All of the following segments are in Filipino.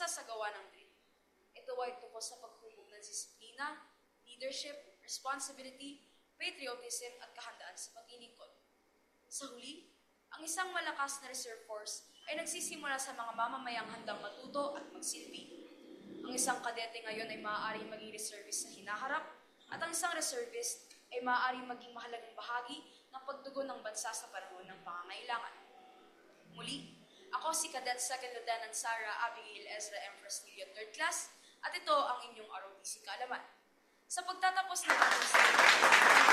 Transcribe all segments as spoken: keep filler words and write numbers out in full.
pagsasagawa ng drill. Ito ay tungkol sa paghubog ng disiplina, leadership, responsibility, patriotism at kahandaan sa paglilingkod. Sa huli, ang isang malakas na reserve force ay nagsisimula sa mga mamamayang handang matuto at magsilbi. Ang isang kadete ngayon ay maaaring maging reservist sa hinaharap at ang isang reservist ay maaaring maging mahalagang bahagi ng pagtugon ng bansa sa panahon ng pangangailangan. Muli, ako si Cadet Second Lieutenant Sarah Abigail Ezra Empress Lilio third Class at ito ang inyong R O T C kaalaman. Sa pagtatapos ng ating sermon,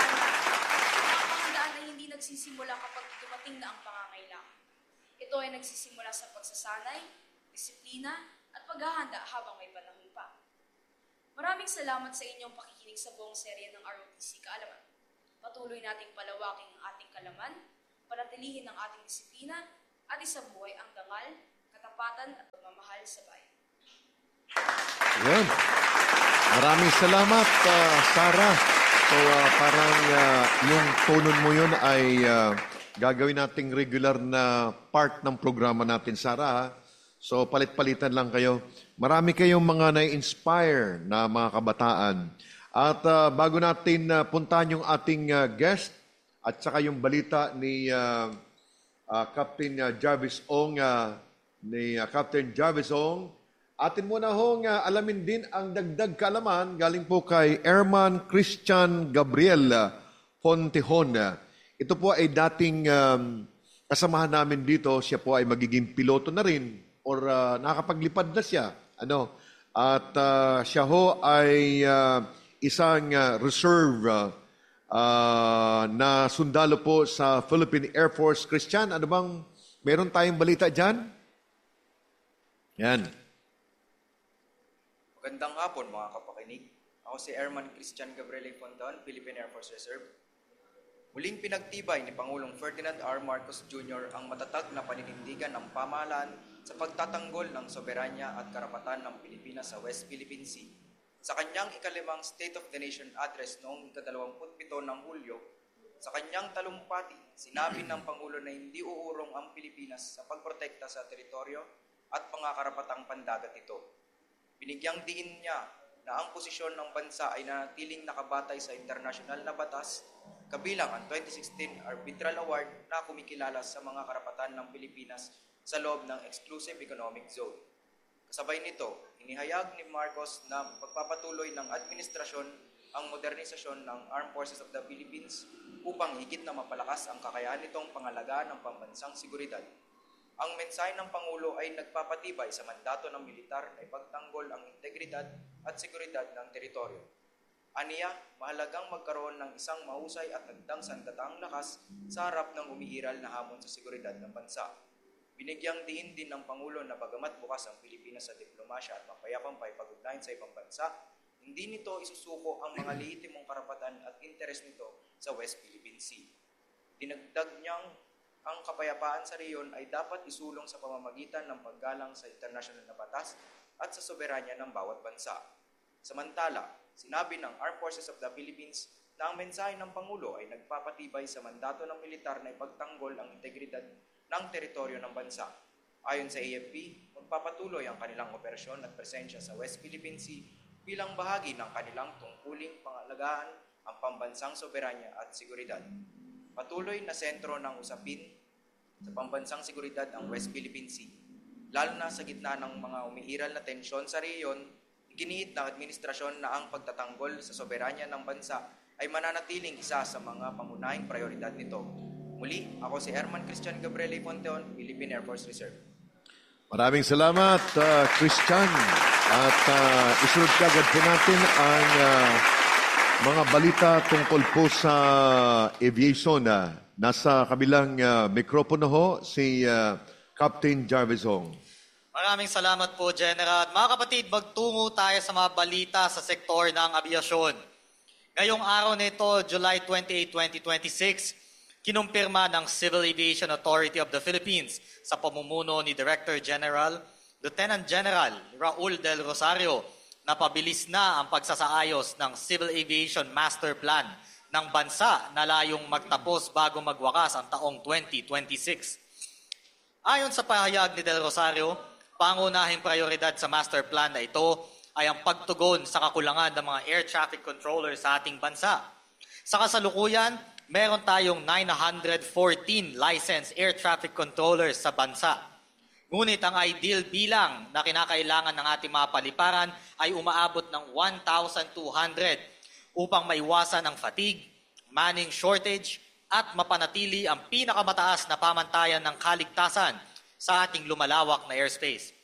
ang pangandaan ay hindi nagsisimula kapag dumating na ang pangangailangan. Ito ay nagsisimula sa pagsasanay, disiplina, at paghahanda habang may panahon pa. Maraming salamat sa inyong pakikinig sa buong serye ng R O T C Kaalaman. Patuloy nating palawakin ang ating kalaman, panatilihin ang ating disiplina, at isabuhay ang dangal, katapatan at pagmamahal sa bayan. Yan. Maraming salamat, uh, Sarah. So, uh, parang uh, yung tonon mo yun ay uh, gagawin nating regular na part ng programa natin, Sarah. Ha? So, palit-palitan lang kayo. Marami kayong mga na-inspire na mga kabataan. At uh, bago natin uh, puntahan yung ating uh, guest at saka yung balita ni uh, uh, Captain uh, Jarvis Ong, uh, ni uh, Captain Jarvis Ong, atin muna hong uh, alamin din ang dagdag kaalaman galing po kay Airman Christian Gabriel uh, Fontejon. Ito po ay dating um, kasamahan namin dito. Siya po ay magiging piloto na rin or uh, nakapaglipad na siya. Ano? At uh, siya ho ay uh, isang uh, reserve uh, uh, na sundalo po sa Philippine Air Force. Christian, ano bang meron tayong balita dyan? Yan. Magandang hapon mga kapakinig. Ako si Airman Christian Gabriel Fontejon, Philippine Air Force Reserve. Muling pinagtibay ni Pangulong Ferdinand R. Marcos Junior ang matatag na paninindigan ng pamahalaan sa pagtatanggol ng soberanya at karapatan ng Pilipinas sa West Philippine Sea. Sa kanyang ikalimang State of the Nation Address noong ikadalawamputpito ng Hulyo, sa kanyang talumpati, sinabi ng Pangulo na hindi uurong ang Pilipinas sa pagprotekta sa teritoryo at pangakarapatang pandagat ito. Binigyang diin niya na ang posisyon ng bansa ay nanatiling nakabatay sa internasyonal na batas, kabilang ang twenty sixteen Arbitral Award na kumikilala sa mga karapatan ng Pilipinas sa loob ng Exclusive Economic Zone. Kasabay nito, inihayag ni Marcos na pagpapatuloy ng administrasyon ang modernisasyon ng Armed Forces of the Philippines upang higit na mapalakas ang kakayahan nitong pangalagaan ng pambansang seguridad. Ang mensahe ng Pangulo ay nagpapatibay sa mandato ng militar na ipagtanggol ang integridad at seguridad ng teritoryo. Aniya, mahalagang magkaroon ng isang mahusay at hagdang sandatang lakas sa harap ng umiiral na hamon sa seguridad ng bansa. Binigyang diin din ng Pangulo na bagamat bukas ang Pilipinas sa diplomasya at mapayapang paipag-ugnayan sa ibang bansa, hindi nito isusuko ang mga lehitimong karapatan at interes nito sa West Philippine Sea. Dinagdag niyang ang kapayapaan sa rehiyon ay dapat isulong sa pamamagitan ng paggalang sa internasyonal na batas at sa soberanya ng bawat bansa. Samantala, sinabi ng Armed Forces of the Philippines na ang mensahe ng Pangulo ay nagpapatibay sa mandato ng militar na ipagtanggol ang integridad ng teritoryo ng bansa. Ayon sa A F P, magpapatuloy ang kanilang operasyon at presensya sa West Philippine Sea bilang bahagi ng kanilang tungkuling pangalagaan ang pambansang soberanya at seguridad. Patuloy na sentro ng usapin sa pambansang seguridad ang West Philippine Sea. Lalo na sa gitna ng mga umiiral na tensyon sa rehiyon, iginiit ng administrasyon na ang pagtatanggol sa soberanya ng bansa ay mananatiling isa sa mga pangunahing prioridad nito. Muli, ako si Airman Christian Gabriel Fontejon, Philippine Air Force Reserve. Maraming salamat, uh, Christian. At uh, isunod kagad po natin ang uh, mga balita tungkol po sa aviation. Uh, nasa kabilang uh, mikropono ho si uh, Captain Jarvis Ong. Maraming salamat po, General. Mga kapatid, magtungo tayo sa mga balita sa sektor ng abiasyon. Ngayong araw nito, July twenty-eighth, twenty twenty-six, kinumpirma ng Civil Aviation Authority of the Philippines sa pamumuno ni Director General, Lieutenant General Raul Del Rosario na pabilis na ang pagsasaayos ng Civil Aviation Master Plan ng bansa na layong magtapos bago magwakas ang taong twenty twenty-six. Ayon sa pahayag ni Del Rosario, pangunahing prioridad sa master plan na ito ay ang pagtugon sa kakulangan ng mga air traffic controllers sa ating bansa. Sa kasalukuyan, meron tayong nine hundred fourteen licensed air traffic controllers sa bansa. Ngunit ang ideal bilang na kinakailangan ng ating mga paliparan ay umaabot ng one thousand two hundred upang maiwasan ang fatigue, manning shortage, at mapanatili ang pinakamataas na pamantayan ng kaligtasan sa ating lumalawak na airspace.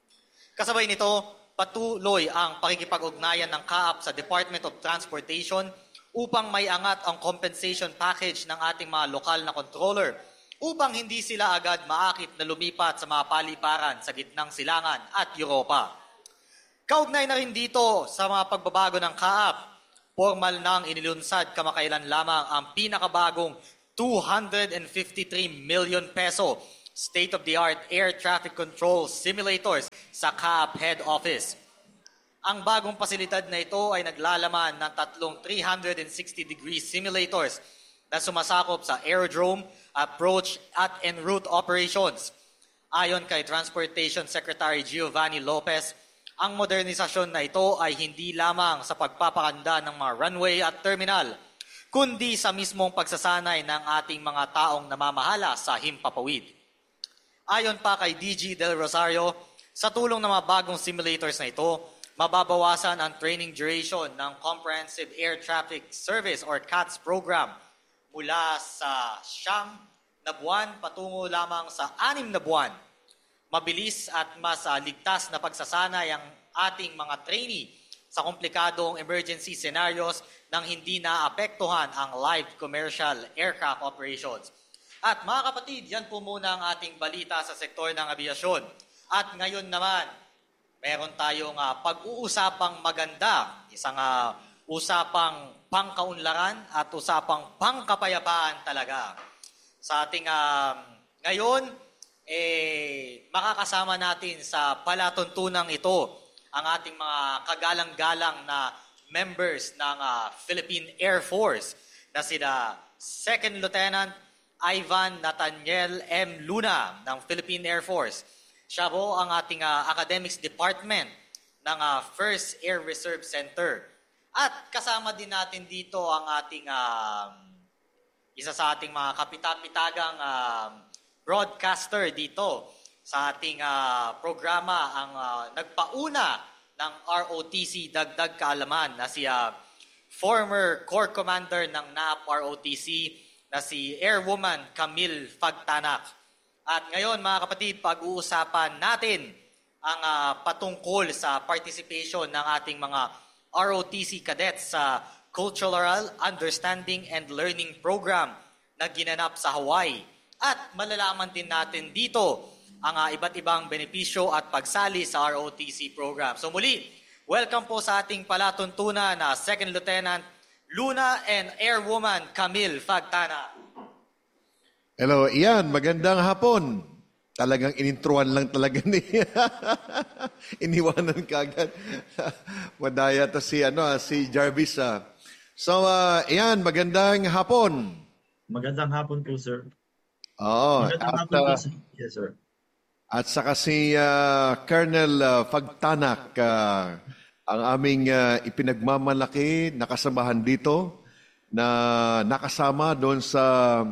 Kasabay nito, patuloy ang pakikipag-ugnayan ng C A A P sa Department of Transportation upang may angat ang compensation package ng ating mga lokal na controller upang hindi sila agad maakit na lumipat sa mga paliparan sa gitnang silangan at Europa. Kaugnay na rin dito sa mga pagbabago ng C A A P, formal nang inilunsad kamakailan lamang ang pinakabagong two hundred fifty-three million peso state-of-the-art air traffic control simulators sa C A A P head office. Ang bagong pasilidad na ito ay naglalaman ng tatlong three hundred sixty degree simulators na sumasakop sa aerodrome, approach at en route operations. Ayon kay Transportation Secretary Giovanni Lopez, ang modernisasyon na ito ay hindi lamang sa pagpapakanda ng mga runway at terminal, kundi sa mismong pagsasanay ng ating mga taong namamahala sa himpapawid. Ayon pa kay D G Del Rosario, sa tulong ng mga bagong simulators na ito, mababawasan ang training duration ng Comprehensive Air Traffic Service or C A T S program mula sa siyam na buwan patungo lamang sa anim na buwan. Mabilis at mas uh, ligtas na pagsasanay ang ating mga trainee sa komplikadong emergency scenarios nang hindi naapektuhan ang live commercial aircraft operations. At mga kapatid, yan po muna ang ating balita sa sektor ng abiasyon. At ngayon naman, meron tayong uh, pag-uusapang maganda, isang uh, usapang pangkaunlaran at usapang pangkapayapaan talaga. Sa ating uh, ngayon, eh, makakasama natin sa palatuntunang ito ang ating mga kagalang-galang na members ng uh, Philippine Air Force na sina Second Lieutenant Ivan Nathaniel M. Luna ng Philippine Air Force. Siya po ang ating uh, academics department ng uh, First Air Reserve Center. At kasama din natin dito ang ating uh, isa sa ating mga kapitapitagang uh, broadcaster dito sa ating uh, programa, ang uh, nagpauna ng R O T C Dagdag Kaalaman na si uh, former Corps Commander ng N A P R O T C na si Airwoman Camille Fagtanak. At ngayon mga kapatid, pag-uusapan natin ang uh, patungkol sa participation ng ating mga R O T C cadets sa Cultural Understanding and Learning Program na ginanap sa Hawaii. At malalaman din natin dito ang uh, iba't ibang benepisyo at pagsali sa R O T C program. So muli, welcome po sa ating palatuntunan na Second Lieutenant Luna and Airwoman Camille Fagtana. Hello, Ian. Magandang hapon. Talagang inintruan lang talaga niya. Iniwanan kagad. Madaya to si, ano, si Jarvis. Ah. So, uh, Ian, magandang hapon. Magandang hapon po, sir. Oo. Magandang at, hapon po, uh, sir. Yes, sir. At saka si uh, Colonel uh, Fagtanak, uh, ang aming uh, ipinagmamalaki, nakasamahan dito, na nakasama doon sa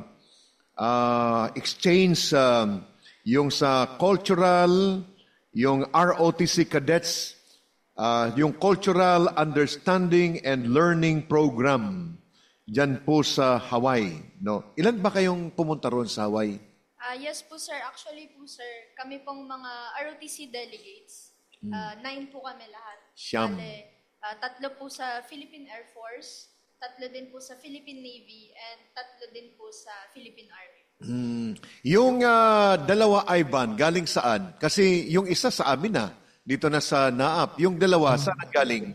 Uh, exchange uh, yung sa cultural, yung R O T C cadets, uh, yung Cultural Understanding and Learning Program dyan po sa Hawaii. No? Ilan ba kayong pumunta roon sa Hawaii? Uh, yes po sir, actually po sir, kami pong mga R O T C delegates, Hmm. uh, nine po kami lahat. Siyam. Bale, uh, tatlo po sa Philippine Air Force, tatlo din po sa Philippine Navy, and tatlo din po sa Philippine Army. Hmm. Yung uh, dalawa, Ivan, galing saan? Kasi yung isa sa amin na, dito na sa N A P. Yung dalawa, saan galing?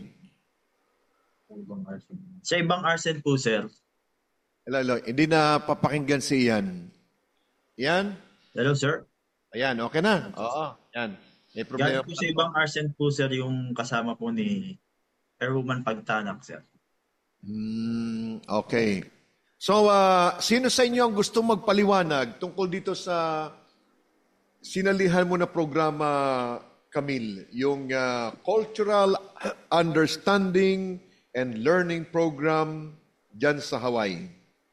Sa ibang arsen po, sir. Hello, hello. Hindi na papakinggan si Ian. Ian? Hello, sir. Ayan, okay na. Oo, yan. May problema. Galing po sa ibang arsen po, sir, yung kasama po ni Airwoman Pagtanak, sir. Hmm, okay. So, uh, sino sa inyo ang gusto magpaliwanag tungkol dito sa sinalihan mo na programa, Camille, yung ah, Cultural Understanding and Learning Program dyan sa Hawaii.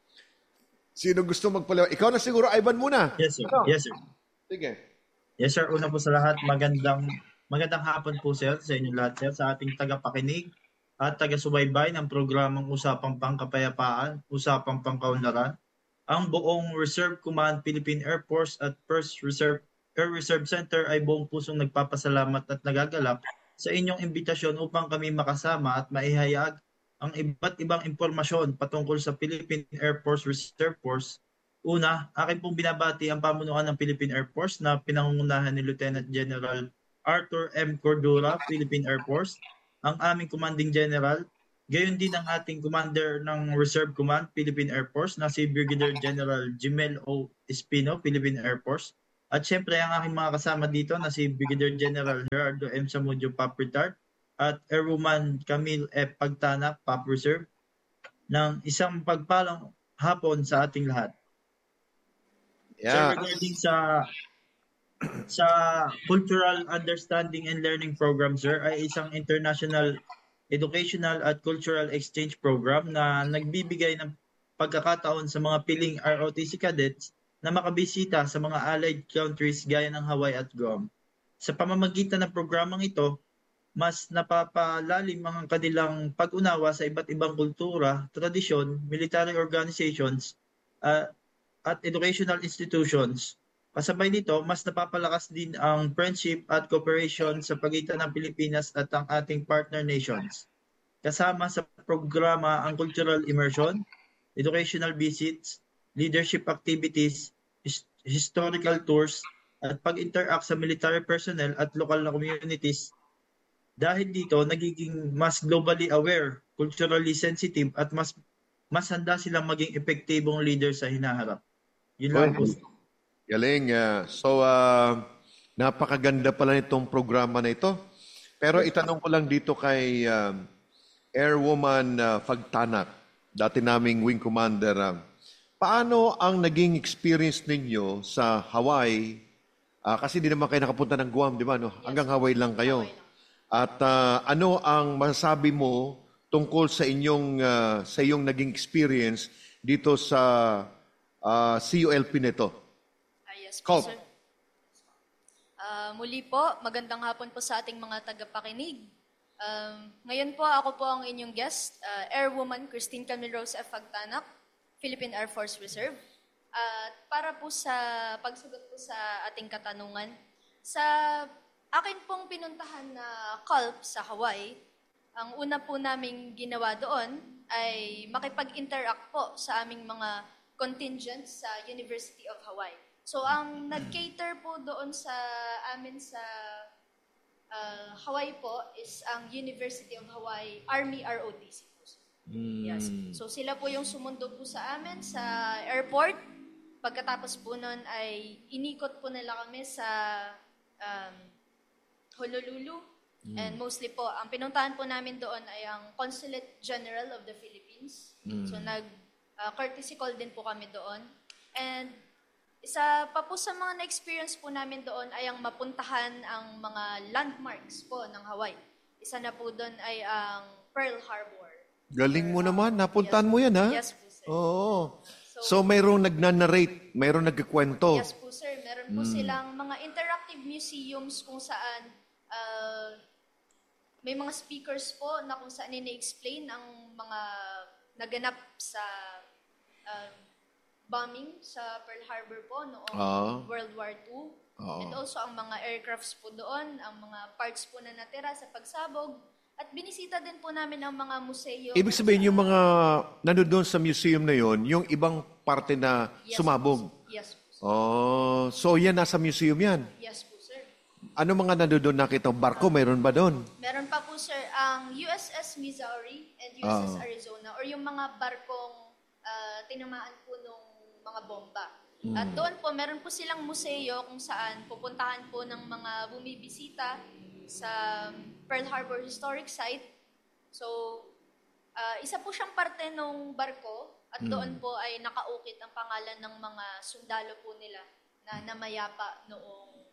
Sino gusto magpaliwanag? Ikaw na siguro, Ivan, muna. Yes, sir. Ano? Yes, sir. Sige. Yes, sir. Una po sa lahat, magandang magandang hapon po, sir, sa inyong lahat, sir, sa ating tagapakinig at taga-subaybay ng programang Usapang Pangkapayapaan, Usapang Pangkaunlaran, ang buong Reserve Command Philippine Air Force at First Reserve Air Reserve Center ay buong pusong nagpapasalamat at nagagalak sa inyong imbitasyon upang kami makasama at maihayag ang iba't ibang impormasyon patungkol sa Philippine Air Force Reserve Force. Una, akin pong binabati ang pamunuan ng Philippine Air Force na pinangungunahan ni Lieutenant General Arthur M. Cordura, Philippine Air Force, ang aming Commanding General, gayon din ang ating Commander ng Reserve Command, Philippine Air Force, na si Brigadier General Jimel O. Espino, Philippine Air Force, at syempre ang aking mga kasama dito na si Brigadier General Gerardo M. Samudio, Pop Retard, at Airwoman Camille F. Pagtana, Pop Reserve, ng isang pagpalang hapon sa ating lahat. Sir, Yeah. regarding sa sa Cultural Understanding and Learning Program, sir, ay isang international educational at cultural exchange program na nagbibigay ng pagkakataon sa mga piling R O T C cadets na makabisita sa mga allied countries gaya ng Hawaii at Guam. Sa pamamagitan ng programang ito, mas napapalalim ang kanilang pag-unawa sa iba't ibang kultura, tradisyon, military organizations, uh, at educational institutions. Kasabay nito, mas napapalakas din ang friendship at cooperation sa pagitan ng Pilipinas at ang ating partner nations. Kasama sa programa ang cultural immersion, educational visits, leadership activities, his- historical tours, at pag-interact sa military personnel at lokal na communities. Dahil dito, nagiging mas globally aware, culturally sensitive, at mas mas handa silang maging epektibong leader sa hinaharap. Yun lang po. Galing. ah. so, ah, napakaganda pala nitong programa na ito. Pero itanong ko lang dito kay ah, Airwoman ah, Fagtanak, dati naming Wing Commander. ah, paano ang naging experience ninyo sa Hawaii? Ah, kasi di naman kayo nakapunta ng Guam, di ba? No? Hanggang Hawaii lang kayo. At ah, ano ang masasabi mo tungkol sa inyong ah, sa iyong naging experience dito sa ah, C U L P nito? Ah, yes Cop. po, sir. Ah, muli po, magandang hapon po sa ating mga tagapakinig. Um, ngayon po, ako po ang inyong guest, ah, Airwoman Christine Camille Rose F. Fagtanak, Philippine Air Force Reserve. At para po sa pagsagot po sa ating katanungan, sa akin pong pinuntahan na C U L P sa Hawaii, ang una po naming ginawa doon ay makipag-interact po sa aming mga contingents sa University of Hawaii. So, ang nag-cater po doon sa amin sa uh, Hawaii po is ang University of Hawaii Army R O T C po. Yes. So, sila po yung sumundo po sa amin sa airport. Pagkatapos po nun ay inikot po nila kami sa um, Honolulu. And mostly po, ang pinuntahan po namin doon ay ang Consulate General of the Philippines. So, nag uh, courtesy call din po kami doon. And isa pa po sa mga na-experience po namin doon ay ang mapuntahan ang mga landmarks po ng Hawaii. Isa na po doon ay ang Pearl Harbor. Galing mo naman. Napuntahan mo yan, ha? Yes po, sir. Oo. So, mayroong nagnanarrate, mayroong nagkikwento. Yes po, sir. Meron po silang mga interactive museums kung saan uh, may mga speakers po na kung saan ina-explain ang mga naganap sa um, bombing sa Pearl Harbor po noong Ah. World War Two. Oo. And also ang mga aircrafts po doon, ang mga parts po na natira sa pagsabog. At binisita din po namin ang mga museo. Ibig sabihin, yung mga nandun sa museum na yon, yung ibang parte na Yes, sumabog. po, sir. Yes po, sir. Oh, so yan, nasa museum yan. Yes po, sir. Ano mga nandun nakita? Barko, mayroon ba doon? Meron pa po, sir, ang U S S Missouri and U S S Ah. Arizona or yung mga barkong ah, tinamaan po nung mga bomba. At doon po, meron po silang museo kung saan pupuntahan po ng mga bumibisita sa Pearl Harbor Historic Site. So, ah, isa po siyang parte ng barko at doon po ay nakaukit ang pangalan ng mga sundalo po nila na namayapa noong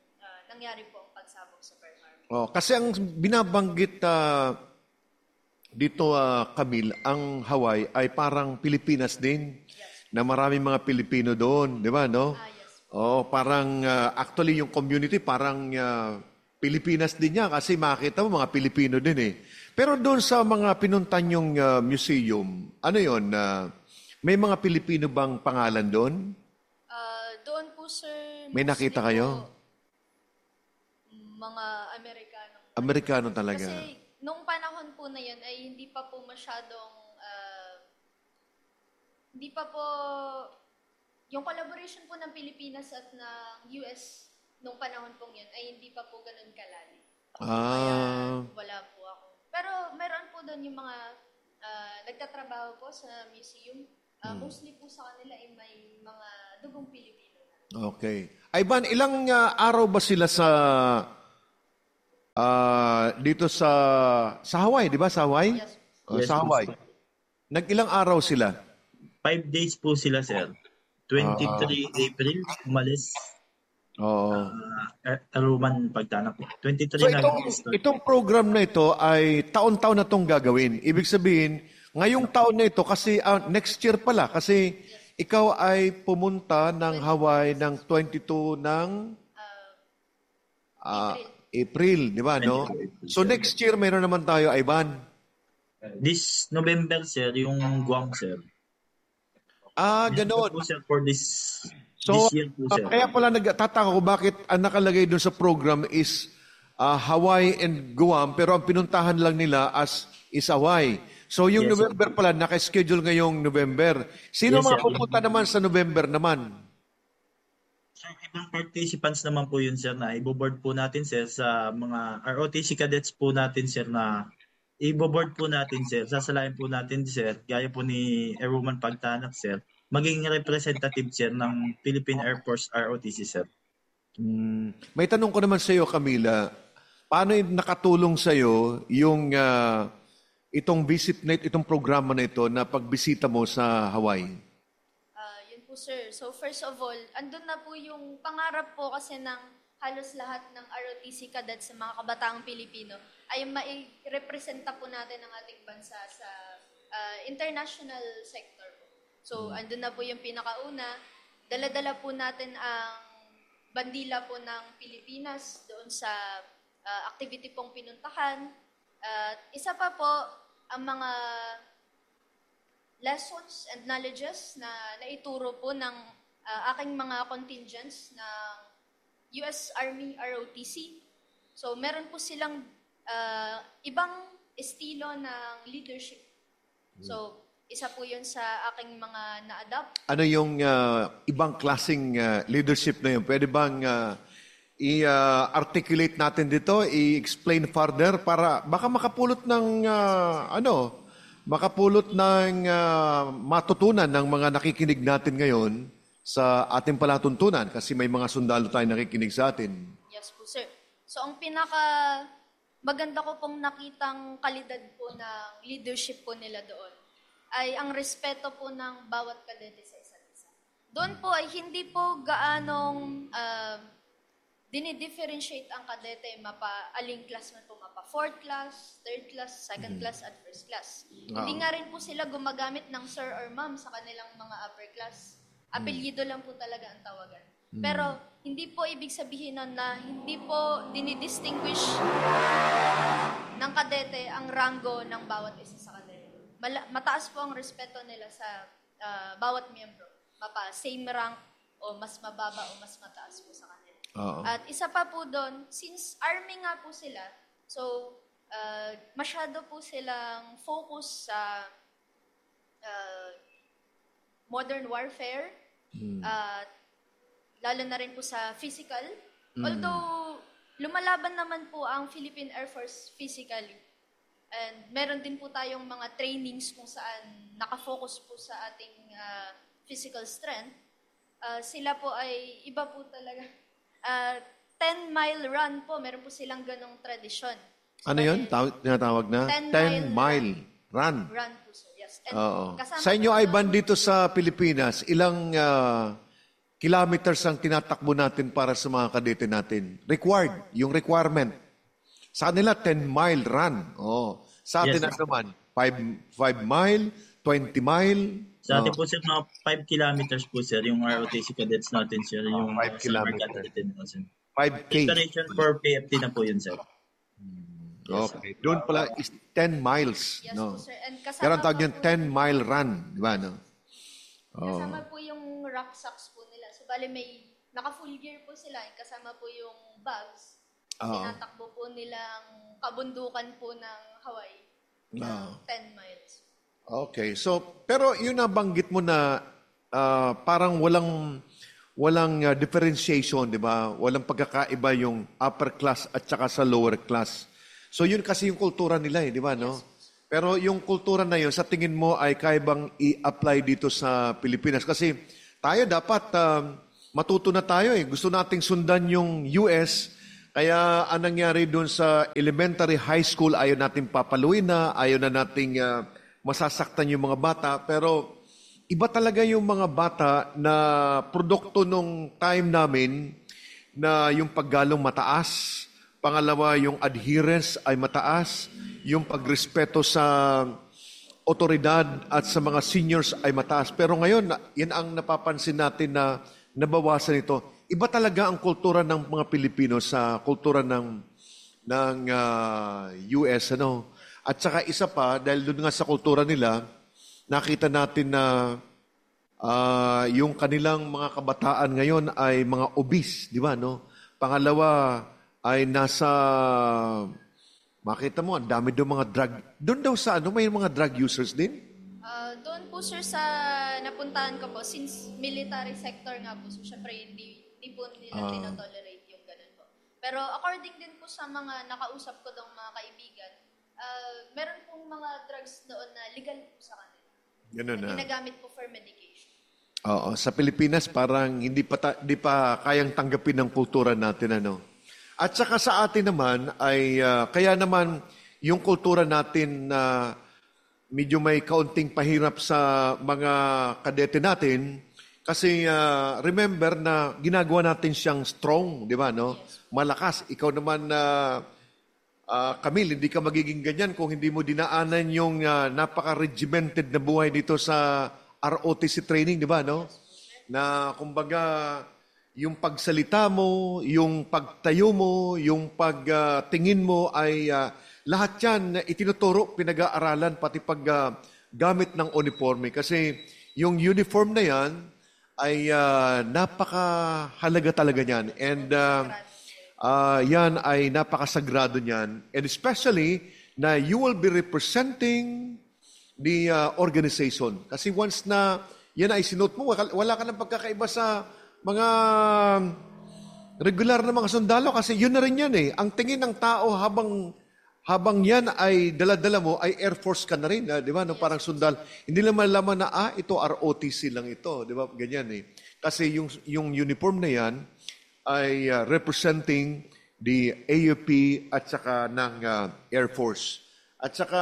nangyari po ang pagsabog sa Pearl Harbor. Oh, kasi ang binabanggit ah, dito, ah, Camille, ang Hawaii ay parang Pilipinas din, na maraming mga Pilipino doon, di ba, no? Ah, yes. Oh, parang ah, actually yung community parang ah, Pilipinas din niya kasi makita mo mga Pilipino din eh. Pero doon sa mga pinuntan yung ah, museum, ano yon? ah, may mga Pilipino bang pangalan doon? Ah, doon po, sir, May mostly nakita kayo? po, mga Amerikano. Amerikano talaga. Kasi nung panahon po na yun ay hindi pa po masyadong, ah, hindi pa po, yung collaboration po ng Pilipinas at ng U S nung panahon pong yun ay hindi pa po ganun kalalim. Ah, Wala po ako. Pero meron po doon yung mga ah, nagtatrabaho po sa museum. Ah, Mostly po sa kanila ay may mga dugong Pilipino na. okay. Ivan, ilang ah, araw ba sila sa ah, dito sa sa Hawaii, di ba? Sa Hawaii? Yes. Oh, Yes, sa po, Hawaii. Nag-ilang araw sila? Five days po sila, sir. twenty-three April, umalis. Oo. Uh, Aruman pagtanak po. twenty-three So na itong, itong program na ito ay taon-taon na itong gagawin. Ibig sabihin, ngayong taon na ito, kasi ah, next year pala, kasi ikaw ay pumunta ng Hawaii ng twenty-two ng ah, April, di ba, no? So next year, mayroon naman tayo, Ivan. This November, sir, yung Guam, sir. Ah, This ganoon. po, sir, for this, So, this year po, sir. ah, kaya pala nagtataka ko bakit ang nakalagay doon sa program is ah, Hawaii and Guam, pero ang pinuntahan lang nila as is Hawaii. So, yung Yes, sir. November pala, naka-schedule ngayong November. Sino Yes, mga sir. pupunta naman sa November naman? Sir, ibang participants naman po yun, sir, na iboboard po natin, sir, sa mga R O T C cadets po natin, sir, na iboboard po natin, sir. Sasalain po natin, sir, gaya po ni Airwoman Pagtanak, sir, maging representative, sir, ng Philippine Air Force R O T C, sir. Hmm. May tanong ko naman sa iyo, Camila. Paano yung nakatulong sa iyo yung ah, itong visit na itong programa na ito na pagbisita mo sa Hawaii? Ah, yun po, sir. So first of all, andun na po yung pangarap po kasi ng halos lahat ng R O T C cadets sa mga kabataang Pilipino ay mai-representa po natin ang ating bansa sa ah, international sector po. So andun na po yung pinakauna. Dala-dala po natin ang bandila po ng Pilipinas doon sa ah, activity pong pinuntahan. At isa pa po, ang mga lessons and knowledges na naituro po ng ah, aking mga contingents ng U S Army R O T C. So, meron po silang ah, ibang estilo ng leadership. So, isa po yun sa aking mga na-adapt. Ano yung ah, ibang klaseng ah, leadership na yun? Pwede bang ah, i-articulate natin dito, i-explain further para baka makapulot ng ah, ano, makapulot ng ah, matutunan ng mga nakikinig natin ngayon sa ating palatuntunan kasi may mga sundalo tayong nakikinig sa atin. Yes po, sir. So, ang pinaka maganda ko pong nakitang kalidad po ng leadership po nila doon ay ang respeto po ng bawat kadete sa isa't isa. Doon po ay hindi po gaanong uh, dinidifferentiate ang kadete mapa aling class man po, mapa fourth class, third class, second class, at first class. Hindi nga rin po sila gumagamit ng sir or ma'am sa kanilang mga upper class. Apelyido lang po talaga ang tawagan. Pero hindi po ibig sabihin nun na hindi po dinidistinguish ng kadete ang rango ng bawat isa sa kadete. Mala- mataas po ang respeto nila sa ah, bawat miyembro. Mapa same rank o mas mababa o mas mataas po sa kanila. Oo. At isa pa po doon, since army nga po sila, so ah, masyado po silang focus sa ah, modern warfare, at lalo na rin po sa physical. Although, lumalaban naman po ang Philippine Air Force physically. And meron din po tayong mga trainings kung saan nakafocus po sa ating ah, physical strength. Ah, sila po ay iba po talaga. Ah, ten-mile run po, meron po silang ganong tradisyon. So, Ano yun? Taw- tinatawag na? ten ten-mile run. Run po, sir. Yes. And Oo. kasama Sa inyo, po Ivan, dito sa Pilipinas, ilang ah, kilometers ang tinatakbo natin para sa mga kadete natin. Required, yung requirement. Sa kanila, ten-mile run. Oh. Sa atin Yes, na naman, five mile, twenty mile. Sa atin Oh. po sir, mga five kilometers po sir, yung R O T C cadets natin sir, yung five uh, summer kilometers. cadet natin. five K. Preparation for P F T na po yun sir. Okay. Doon pala is ten miles. Yes No? po, sir. And kasama Pero ang tawag pa yung po- ten-mile run. Di ba? No? Oh. Kasama po yung rucksacks po nila. So, bali may naka-full gear po sila. Kasama po yung bags. Oo. Tinatakbo po nila ang kabundukan po ng Hawaii. Oo. ng ten miles. Okay. So, pero yun nabanggit mo na ah, parang walang walang ah, differentiation, di ba? Walang pagkakaiba yung upper class at saka sa lower class. So, yun kasi yung kultura nila eh, di ba, no? Pero yung kultura na yun, sa tingin mo ay kaya bang i-apply dito sa Pilipinas? Kasi tayo dapat ah, matuto na tayo eh. Gusto nating sundan yung U S. Kaya anong nangyari doon sa elementary high school, ayaw natin papaluin na, ayaw na nating ah, masasaktan yung mga bata. Pero iba talaga yung mga bata na produkto nung time namin na yung paggalong mataas. Pangalawa, yung adherence ay mataas. Yung pagrespeto sa otoridad at sa mga seniors ay mataas. Pero ngayon, na- yan ang napapansin natin na nabawasan ito. Iba talaga ang kultura ng mga Pilipino sa kultura ng ng ah, U S, ano. At saka isa pa, dahil doon nga sa kultura nila, nakita natin na ah, yung kanilang mga kabataan ngayon ay mga obese, di ba, no? Pangalawa ay nasa, makita mo, ang dami doon mga drug, doon daw sa ano, may mga drug users din? Ah, doon po sir sa napuntahan ko po, since military sector nga po, so syempre hindi, hindi po nila Ah. tinotolerate yung ganun po. Pero according din po sa mga nakausap ko dong mga kaibigan, ah, meron pong mga drugs doon na legal po sa kanila. Ganun Na na. ginagamit po for medication. Oo, sa Pilipinas parang hindi pa ta- hindi pa kayang tanggapin ng kultura natin, ano. At saka sa atin naman ay ah, kaya naman yung kultura natin na medyo may kaunting pahirap sa mga kadete natin kasi ah, remember na ginagawa natin siyang strong, di ba, no? Malakas. Ikaw naman na Ah, Camille, hindi ka magiging ganyan kung hindi mo dinaanan yung ah, napaka-regimented na buhay dito sa R O T C training, di ba, no? Na kumbaga, yung pagsalita mo, yung pagtayo mo, yung pagtingin mo ay ah, lahat yan na itinuturo, pinag-aaralan, pati pag ah, gamit ng uniforme. Kasi yung uniform na yan ay ah, napakahalaga talaga niyan. And ah, Ah, yan ay napakasagrado niyan. And especially na you will be representing the uh, organization. Kasi once na yan ay sinuot mo, wala wala ka ng pagkakaiba sa mga regular na mga sundalo kasi yun na rin yan eh. Ang tingin ng tao habang habang yan ay dala-dala mo, ay Air Force ka na rin, ah, di ba? No, parang sundal. Hindi lang malaman na, ah, ito R O T C lang ito, di ba? Ganyan eh. Kasi yung, yung uniform na yan, ay uh, representing the A U P at saka ng uh, Air Force. At saka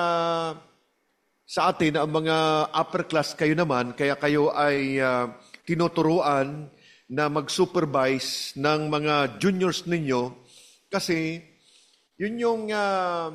sa atin, ang mga upper class kayo naman, kaya kayo ay uh, tinuturuan na mag-supervise ng mga juniors ninyo kasi yun yung uh,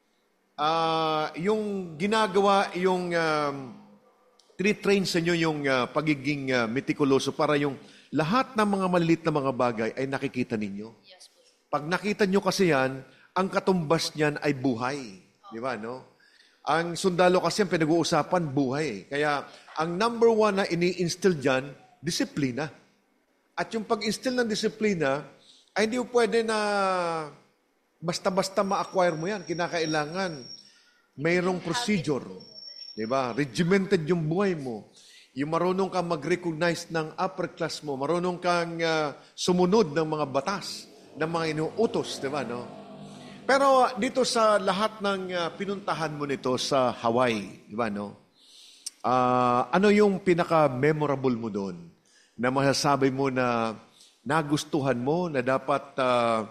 uh, yung ginagawa, yung uh, tinitrain sa inyo yung uh, pagiging uh, meticuloso para yung lahat ng mga maliit na mga bagay ay nakikita ninyo. Yes po. Pag nakita nyo kasi yan, ang katumbas niyan ay buhay. Di ba, no? Ang sundalo kasi ang pinag-uusapan, buhay. Kaya ang number one na ini-instill dyan, disiplina. At yung pag-instill ng disiplina, ay hindi mo pwede na basta-basta ma-acquire mo yan. Kinakailangan mayroong procedure. Di ba? Regimented yung buhay mo. Yung marunong kang mag-recognize ng upper class mo, marunong kang uh, sumunod ng mga batas, ng mga inuutos, di ba, no? Pero dito sa lahat ng uh, pinuntahan mo nito sa Hawaii, di ba, no? Uh, ano yung pinaka-memorable mo doon? Na masasabi mo na nagustuhan mo, na dapat uh,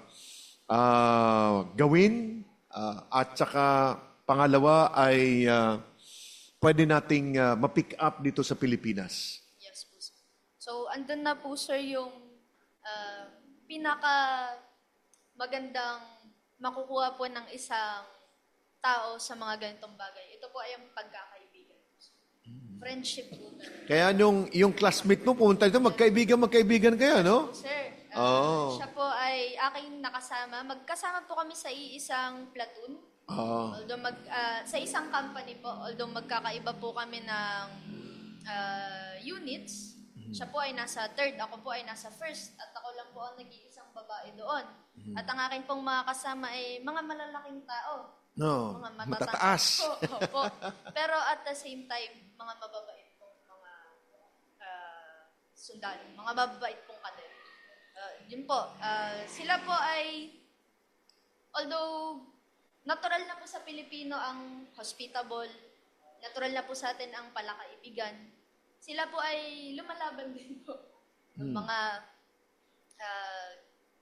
uh, gawin, uh, at saka pangalawa ay uh, pwede nating uh, ma-pick up dito sa Pilipinas. Yes po. sir. So So, andun na po, sir, yung ah, pinaka magandang makukuha po ng isang tao sa mga ganitong bagay. Ito po ay ang pagkakaibigan. Friendship po. talaga. Kaya nung yung classmate mo pumunta dito, magkaibigan, magkaibigan kayo, no? Sir, ah, Oh. siya po ay aking nakasama. Magkasama po kami sa iisang platoon. Oh. Although mag, ah, sa isang company po, although magkakaiba po kami ng ah, units, siya po ay nasa third, ako po ay nasa first, at ako lang po ang nag-iisang babae doon. At ang akin pong mga kasama ay mga malalaking tao. No, Mga matatanda matataas. po, opo. Pero at the same time, mga mababait pong mga ah, sundalo, mga mababait pong kadet. Ah, yun po, ah, sila po ay, although natural na po sa Pilipino ang hospitable, natural na po sa atin ang palakaibigan, sila po ay lumalaban din po. Ng mga ah,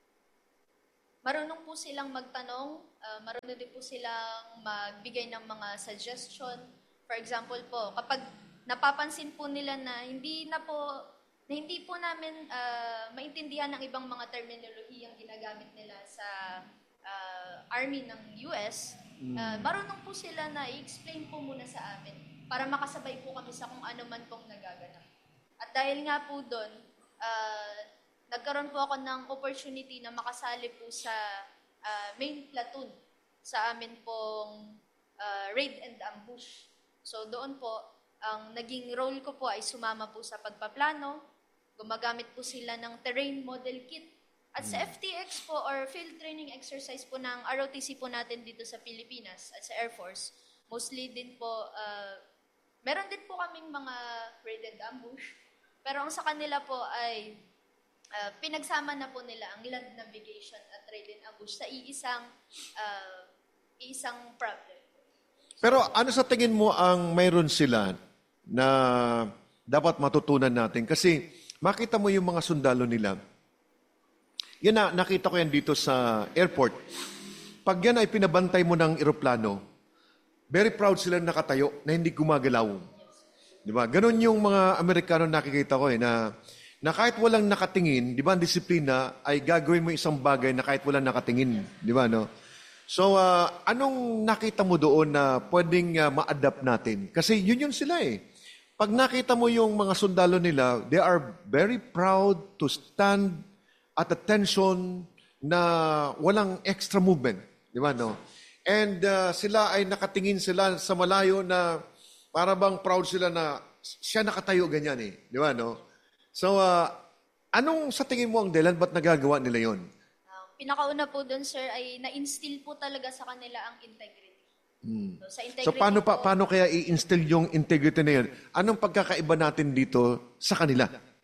marunong po silang magtanong, ah, marunong din po silang magbigay ng mga suggestion. For example po, kapag napapansin po nila na hindi na po na hindi po namin ah, maintindihan ng ibang mga terminolohiyang ginagamit nila sa ah, Army ng U S, ah, marunong po sila na i-explain po muna sa amin para makasabay po kami sa kung ano man pong nagaganap. At dahil nga po doon, ah, nagkaroon po ako ng opportunity na makasali po sa ah, main platoon sa amin pong ah, raid and ambush. So doon po, ang naging role ko po ay sumama po sa pagpaplano, gumagamit po sila ng terrain model kit. At sa F T X po or field training exercise po ng R O T C po natin dito sa Pilipinas at sa Air Force, mostly din po, ah, meron din po kaming mga raid and ambush. Pero ang sa kanila po ay ah, pinagsama na po nila ang land navigation at raid and ambush sa iisang ah, iisang problem. Pero ano sa tingin mo ang mayroon sila na dapat matutunan natin? Kasi makita mo yung mga sundalo nila. Yan na, nakita ko yan dito sa airport. Pag yan ay pinabantay mo ng eroplano, very proud sila nakatayo na hindi gumagalaw. Di ba? Ganon yung mga Amerikano nakikita ko eh, na, na kahit walang nakatingin, di ba, ang disiplina ay gagawin mo isang bagay na kahit walang nakatingin. Di ba, no? So, ah, anong nakita mo doon na pwedeng ah, ma-adapt natin? Kasi yun yun sila eh. Pag nakita mo yung mga sundalo nila, they are very proud to stand at attention na walang extra movement. Di ba, no? And uh, sila ay nakatingin sila sa malayo na para bang proud sila na siya nakatayo ganyan eh. Di ba, no? So, uh, anong sa tingin mo ang dahilan? Ba't nagagawa nila yon? Ang pinakauna po doon, sir, ay na-instill po talaga sa kanila ang integrity. So, sa integrity So, paano, pa, po, paano kaya i-instill yung integrity na yun? Anong pagkakaiba natin dito sa kanila?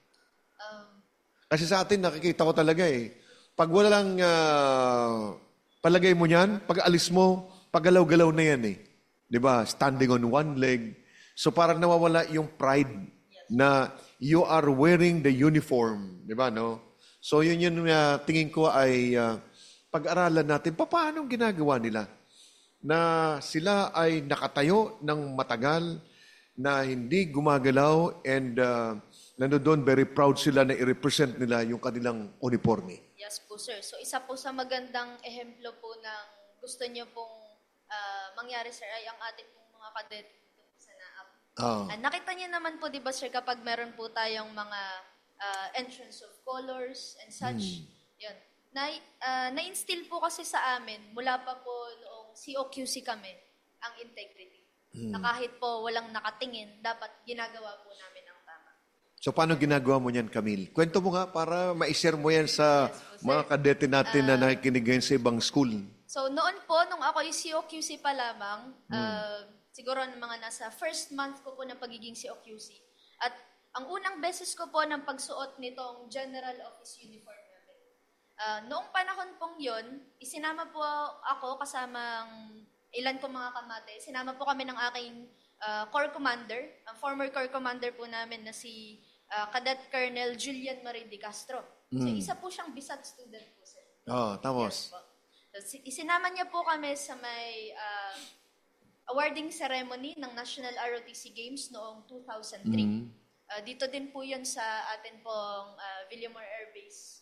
um, Kasi sa atin, nakikita ko talaga eh. Pag walang ah, palagay mo niyan, pag alis mo, paggalaw-galaw na yan eh. Di ba? Standing on one leg. So parang nawawala yung pride na you are wearing the uniform. Di ba, no? So yun yun uh, tingin ko ay ah, pag-aralan natin, paano ginagawa nila? Na sila ay nakatayo ng matagal, na hindi gumagalaw, and uh, nandoon very proud sila na i-represent nila yung kanilang uniforme. yes po, sir. So, isa po sa magandang ehemplo po ng gusto niyo pong ah, mangyari, sir, ay ang ating pong mga kadet dito po sa NAAP. Ah. Ah, nakita niyo naman po, di ba, sir, kapag meron po tayong mga ah, entrance of colors and such, yun. Na, ah, na-instill po kasi sa amin, mula pa po noong C O Q C kami, ang integrity. Na kahit po walang nakatingin, dapat ginagawa po namin ang tama. So paano ginagawa mo niyan, Camille? Kwento mo nga para ma-share mo yan sa Yes po, sir. mga kadete natin na nakikinig ngayon sa ibang school. So, noon po, nung ako yung C O Q C pa lamang, ah, siguro ng mga nasa first month ko po ng pagiging C O Q C. At ang unang beses ko po ng pagsuot nitong General Office Uniform namin. Ah, noong panahon pong yon, isinama po ako kasamang ilan po mga kamate. Sinama po kami ng aking ah, Corps Commander, ang former Corps Commander po namin na si ah, Cadet Colonel Julian Marie de Castro. So, isa po siyang bisat student po, sir. Oh, tapos. Yes po. So, si- isinama niya po kami sa may ah, awarding ceremony ng National R O T C Games noong two thousand three. Ah, dito din po yun sa atin pong ah, Villamor Air Base.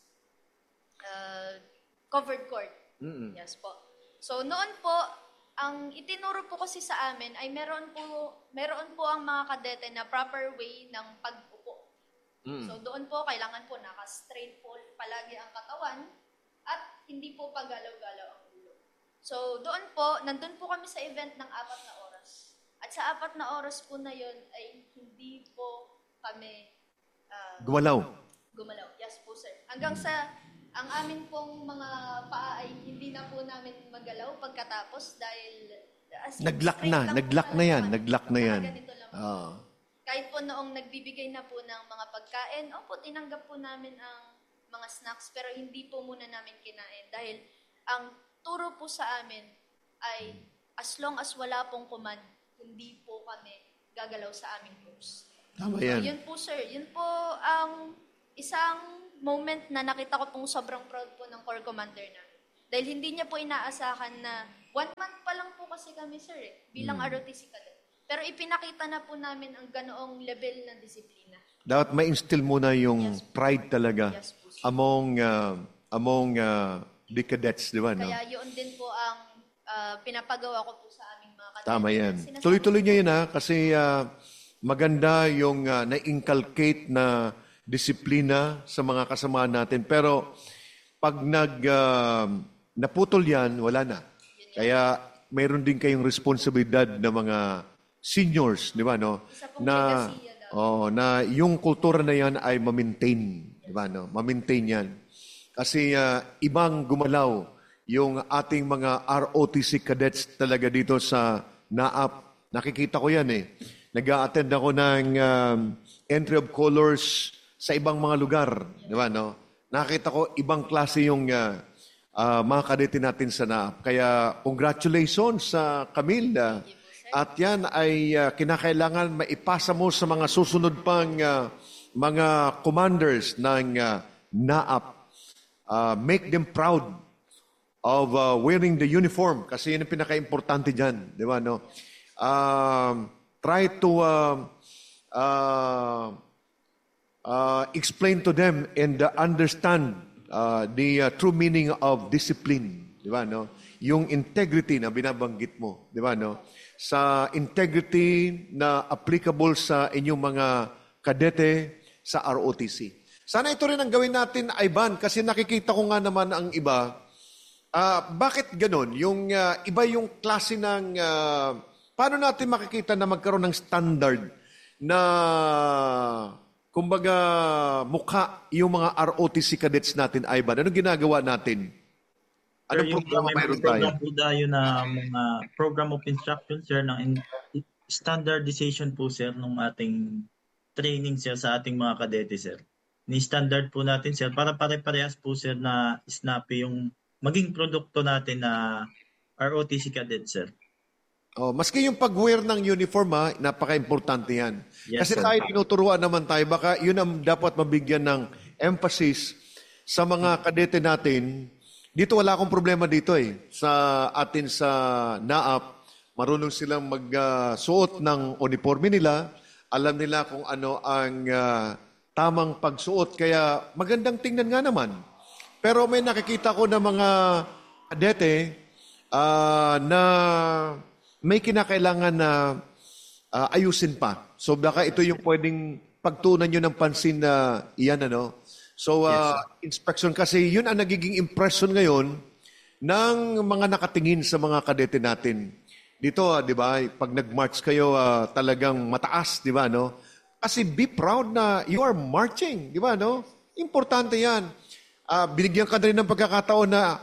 Ah, covered court. Mm-mm. Yes po. So noon po, ang itinuro po kasi sa amin ay meron po meron po ang mga kadete na proper way ng pag-upo. Mm. So doon po kailangan po naka-straight po palagi ang katawan at hindi po pagalaw-galaw ang ulo. So doon po, nandun po kami sa event ng apat na oras. At sa apat na oras po na yon ay hindi po kami ah, Gumalaw. gumalaw. Yes po sir. Hanggang sa ang amin pong mga paa ay hindi na po namin magalaw pagkatapos dahil as in, Naglock straight na, lang po naglock na talaga yan, kami. naglock na yan. Nakaganito lang po. Ah. Kahit po noong nagbibigay na po ng mga pagkain, opo, tinanggap po namin ang mga snacks pero hindi po muna namin kinain dahil ang turo po sa amin ay as long as wala pong command, hindi po kami gagalaw sa aming post. Tama So, yan. yun po sir, yun po ang isang moment na nakita ko pong sobrang proud po ng Corps Commander namin. Dahil hindi niya po inaasahan na one month pa lang po kasi kami sir eh, bilang Hmm. R O T C cadet. Pero ipinakita na po namin ang ganoong level ng disiplina. Dapat ma-instill muna yung Yes. pride talaga Yes po, sir. among uh, among uh, the cadets, di ba? No? Kaya yun din po ang ah, pinapagawa ko po sa aming mga kadete. Tama yan. Sinasabi Tuloy-tuloy ko niyo po, yun ha, kasi uh, maganda yung uh, na-inculcate na disiplina sa mga kasamaan natin. Pero pag nag uh, naputol yan, wala na. Kaya mayroon din kayong responsibilidad na mga seniors, di ba, no? Isa pong Na legasiya daw. oh, na yung kultura na yan ay ma-maintain, di ba, no? Ma-maintain yan. Kasi uh, ibang gumalaw yung ating mga R O T C cadets talaga dito sa N A A P. Nakikita ko yan eh. Nag-a-attend ako ng um, entry of colors sa ibang mga lugar, di ba, no? Nakita ko ibang klase yung uh, uh, mga kadete natin sa N A A P. Kaya congratulations sa Camille. uh, At yan ay uh, kinakailangan maipasa mo sa mga susunod pang uh, mga commanders ng uh, N A A P. Uh, make them proud of uh, wearing the uniform kasi yun ang pinaka-importante dyan. Di ba, no? Um, try to uh, uh, uh, explain to them and uh, understand uh, the uh, true meaning of discipline. Di ba, no? Yung integrity na binabanggit mo. Di ba, no? Sa integrity na applicable sa inyong mga kadete sa R O T C. Sana ito rin ang gawin natin, Ivan, kasi nakikita ko nga naman ang iba. Ah, bakit ganun? Yung ah, iba yung klase ng ah, paano natin makikita na magkaroon ng standard na kumbaga mukha yung mga R O T C cadets natin, Ivan? Anong ginagawa natin? Sir, Anong yung programa may mayroon program tayo? po tayo na mga program of instruction, sir, ng in- standardization po, sir, ng ating training, sir, sa ating mga kadete, sir. Ni-standard po natin, sir, para pare-parehas po, sir, na snappy yung maging produkto natin na R O T C cadet, sir. Oh, maski yung pag-wear ng uniform, ha, napaka-importante yan. Yes, Kasi sir. tayo tinuturuan naman tayo, baka yun ang dapat mabigyan ng emphasis sa mga kadete natin. Dito wala akong problema dito eh. Sa atin sa N A A P, marunong silang magsuot ng uniforme nila. Alam nila kung ano ang ah, tamang pagsuot. Kaya magandang tingnan nga naman. Pero may nakikita ko na mga kadete ah, na may kinakailangan na ah, ayusin pa. So baka ito yung pwedeng pagtunan nyo ng pansin na iyan, ano? So, uh, inspection kasi yun ang nagiging impression ngayon ng mga nakatingin sa mga kadete natin. Dito, ah, di ba, pag nag-march kayo, ah, talagang mataas, di ba, no? Kasi be proud na you are marching, di ba, no? Importante yan. Ah, binigyan ka na rin ng pagkakataon na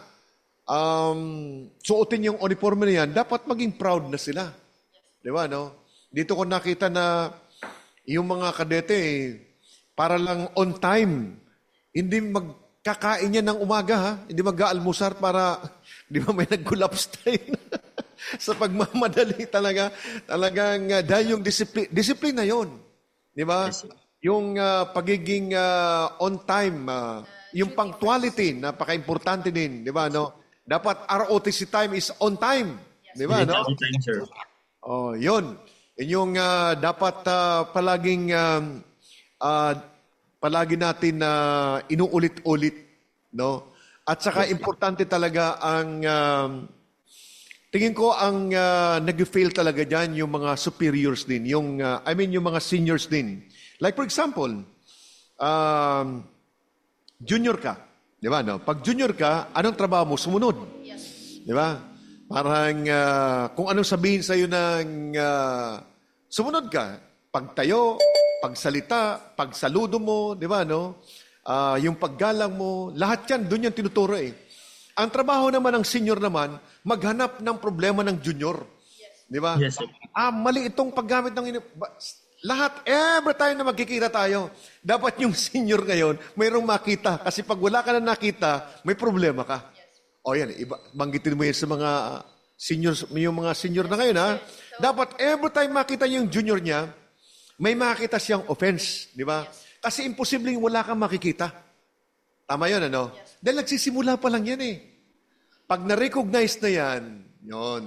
um, suotin yung uniforme na yan, dapat maging proud na sila. Di ba, no? Dito ko nakita na yung mga kadete, eh, para lang on time, hindi magkakain yan ng umaga, ha? Hindi mag-aalmusar para, di ba may nag-collapse tayo sa pagmamadali talaga. Talagang, uh, dahil yung discipline, discipline na yun. Di ba? Yes, sir. Yung uh, pagiging uh, on time, uh, yung punctuality, napaka-importante din. Di ba, no? Dapat R O T C time is on time. Di ba, no? Military time, sir. Oh, yun. Yun yung uh, dapat uh, palaging um, ah, palagi natin na inuulit-ulit, no? At saka importante talaga ang um, tingin ko ang uh, nag-fail talaga diyan yung mga superiors din, yung uh, I mean yung mga seniors din. Like for example, um, junior ka, di ba? No? Pag junior ka, anong trabaho mo? Sumunod. Yes. Di ba? Parang uh, kung anong sabihin sa iyo ng uh, sumunod ka, pagtayo, pagsalita, pagsaludo mo, di ba, no? Uh, yung paggalang mo, lahat yan, doon yan tinuturo eh. Ang trabaho naman ng senior naman, maghanap ng problema ng junior. Di ba? Yes, sir. Ah, mali itong paggamit ng... ini- ba- Lahat, every time na magkikita tayo, dapat yung senior ngayon, mayroong makita. Kasi pag wala ka na nakita, may problema ka. O yan, iba, banggitin mo yan sa mga seniors, yung mga senior na ngayon, ha? Dapat every time makita niyo yung junior niya, may makita siyang offense, di ba? Kasi imposibleng wala kang makikita. Tama yun, ano? Dahil nagsisimula pa lang yan eh. Pag na-recognize na yan, yun,